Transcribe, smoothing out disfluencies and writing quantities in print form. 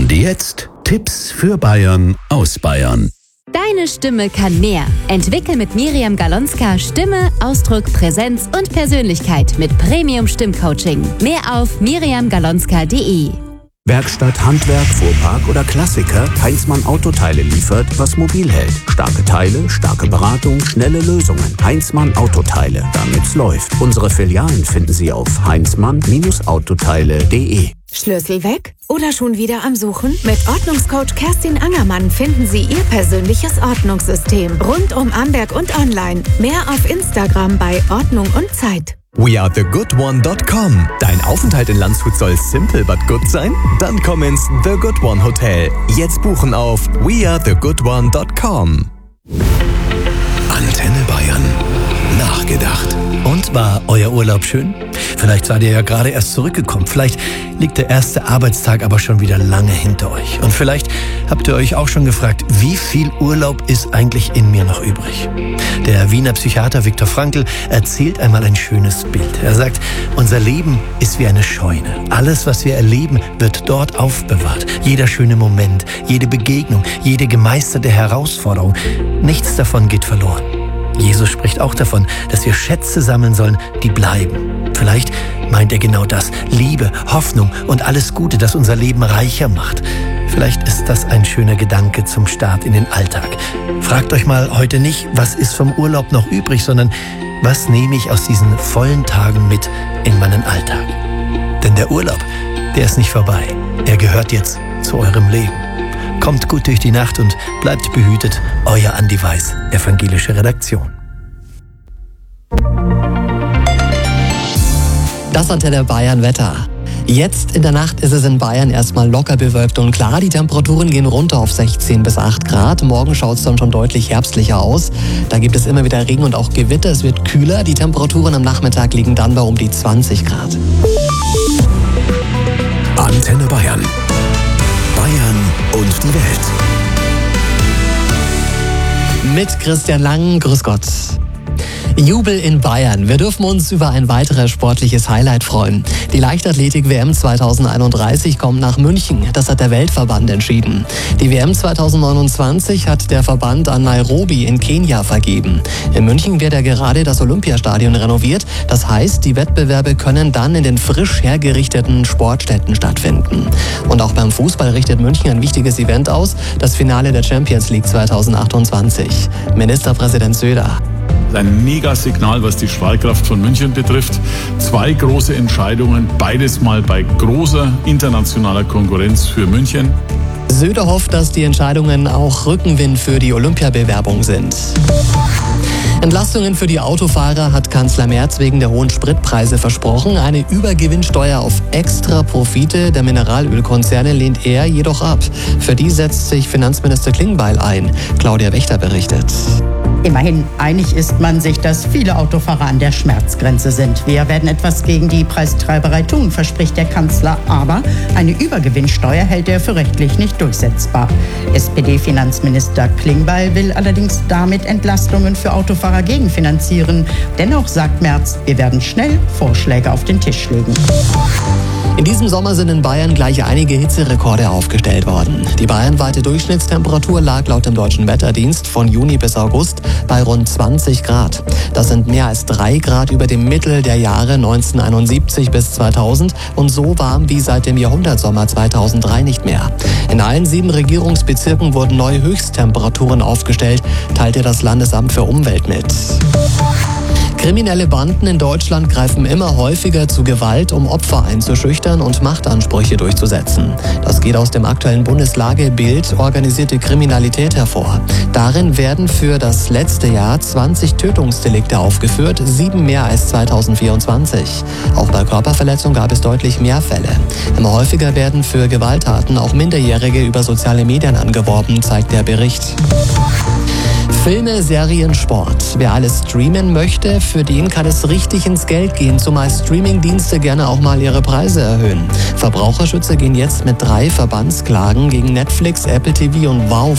Und jetzt Tipps für Bayern aus Bayern. Deine Stimme kann mehr. Entwickel mit Miriam Galonska Stimme, Ausdruck, Präsenz und Persönlichkeit mit Premium-Stimmcoaching. Mehr auf miriamgalonska.de. Werkstatt, Handwerk, Fuhrpark oder Klassiker, Heinzmann Autoteile liefert, was mobil hält. Starke Teile, starke Beratung, schnelle Lösungen. Heinzmann Autoteile, damit's läuft. Unsere Filialen finden Sie auf heinzmann-autoteile.de. Schlüssel weg? Oder schon wieder am Suchen? Mit Ordnungscoach Kerstin Angermann finden Sie Ihr persönliches Ordnungssystem. Rund um Amberg und online. Mehr auf Instagram bei Ordnung und Zeit. WeAreTheGoodOne.com. Dein Aufenthalt in Landshut soll simple but good sein? Dann komm ins The Good One Hotel. Jetzt buchen auf WeAreTheGoodOne.com. Antenne Bayern. Nachgedacht. Und war euer Urlaub schön? Vielleicht seid ihr ja gerade erst zurückgekommen. Vielleicht liegt der erste Arbeitstag aber schon wieder lange hinter euch. Und vielleicht habt ihr euch auch schon gefragt, wie viel Urlaub ist eigentlich in mir noch übrig? Der Wiener Psychiater Viktor Frankl erzählt einmal ein schönes Bild. Er sagt, unser Leben ist wie eine Scheune. Alles, was wir erleben, wird dort aufbewahrt. Jeder schöne Moment, jede Begegnung, jede gemeisterte Herausforderung. Nichts davon geht verloren. Jesus spricht auch davon, dass wir Schätze sammeln sollen, die bleiben. Vielleicht meint er genau das. Liebe, Hoffnung und alles Gute, das unser Leben reicher macht. Vielleicht ist das ein schöner Gedanke zum Start in den Alltag. Fragt euch mal heute nicht, was ist vom Urlaub noch übrig, sondern was nehme ich aus diesen vollen Tagen mit in meinen Alltag? Denn der Urlaub, der ist nicht vorbei. Er gehört jetzt zu eurem Leben. Kommt gut durch die Nacht und bleibt behütet. Euer Andi Weiß, evangelische Redaktion. Das Antenne Bayern Wetter. Jetzt in der Nacht ist es in Bayern erstmal locker bewölkt und klar. Die Temperaturen gehen runter auf 16 bis 8 Grad. Morgen schaut es dann schon deutlich herbstlicher aus. Da gibt es immer wieder Regen und auch Gewitter. Es wird kühler. Die Temperaturen am Nachmittag liegen dann bei um die 20 Grad. Antenne Bayern. Bayern und die Welt. Mit Christian Lang, grüß Gott. Jubel in Bayern. Wir dürfen uns über ein weiteres sportliches Highlight freuen. Die Leichtathletik-WM 2031 kommt nach München. Das hat der Weltverband entschieden. Die WM 2029 hat der Verband an Nairobi in Kenia vergeben. In München wird ja gerade das Olympiastadion renoviert. Das heißt, die Wettbewerbe können dann in den frisch hergerichteten Sportstätten stattfinden. Und auch beim Fußball richtet München ein wichtiges Event aus. Das Finale der Champions League 2028. Ministerpräsident Söder. Ein Mega-Signal, was die Strahlkraft von München betrifft. 2 große Entscheidungen, beides mal bei großer internationaler Konkurrenz für München. Söder hofft, dass die Entscheidungen auch Rückenwind für die Olympiabewerbung sind. Entlastungen für die Autofahrer hat Kanzler Merz wegen der hohen Spritpreise versprochen. Eine Übergewinnsteuer auf extra Profite der Mineralölkonzerne lehnt er jedoch ab. Für die setzt sich Finanzminister Klingbeil ein. Claudia Wächter berichtet. Immerhin einig ist man sich, dass viele Autofahrer an der Schmerzgrenze sind. Wir werden etwas gegen die Preistreiberei tun, verspricht der Kanzler. Aber eine Übergewinnsteuer hält er für rechtlich nicht durchsetzbar. SPD-Finanzminister Klingbeil will allerdings damit Entlastungen für Autofahrer gegenfinanzieren. Dennoch sagt Merz, wir werden schnell Vorschläge auf den Tisch legen. In diesem Sommer sind in Bayern gleich einige Hitzerekorde aufgestellt worden. Die bayernweite Durchschnittstemperatur lag laut dem Deutschen Wetterdienst von Juni bis August bei rund 20 Grad. Das sind mehr als 3 Grad über dem Mittel der Jahre 1971 bis 2000 und so warm wie seit dem Jahrhundertsommer 2003 nicht mehr. In allen 7 Regierungsbezirken wurden neue Höchsttemperaturen aufgestellt, teilte das Landesamt für Umwelt mit. Kriminelle Banden in Deutschland greifen immer häufiger zu Gewalt, um Opfer einzuschüchtern und Machtansprüche durchzusetzen. Das geht aus dem aktuellen Bundeslagebild Organisierte Kriminalität hervor. Darin werden für das letzte Jahr 20 Tötungsdelikte aufgeführt, 7 mehr als 2024. Auch bei Körperverletzung gab es deutlich mehr Fälle. Immer häufiger werden für Gewalttaten auch Minderjährige über soziale Medien angeworben, zeigt der Bericht. Filme, Serien, Sport. Wer alles streamen möchte, für den kann es richtig ins Geld gehen, zumal Streamingdienste gerne auch mal ihre Preise erhöhen. Verbraucherschützer gehen jetzt mit 3 Verbandsklagen gegen Netflix, Apple TV und Wow